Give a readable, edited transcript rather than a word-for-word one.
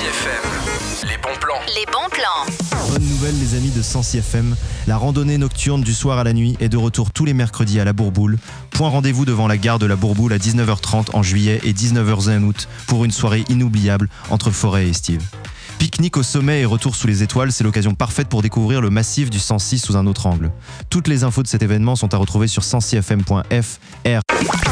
FM, les bons plans. Les bons plans. Bonne nouvelle les amis de Sancy FM, la randonnée nocturne du soir à la nuit est de retour tous les mercredis à la Bourboule. Point rendez-vous devant la gare de la Bourboule à 19h30 en juillet et 19h en août pour une soirée inoubliable entre Forêt et Steve. Pique-nique au sommet et retour sous les étoiles, c'est l'occasion parfaite pour découvrir le massif du Sancy sous un autre angle. Toutes les infos de cet événement sont à retrouver sur sancyfm.fr.